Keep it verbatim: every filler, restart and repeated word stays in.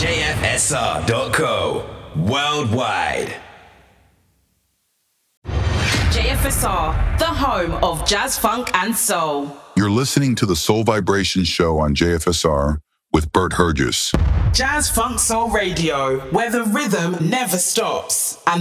J F S R dot co. Worldwide. J F S R, the home of jazz, funk, and soul. You're listening to the Soul Vibration Show on J F S R with Bert Hergis. Jazz, funk, soul radio, where the rhythm never stops and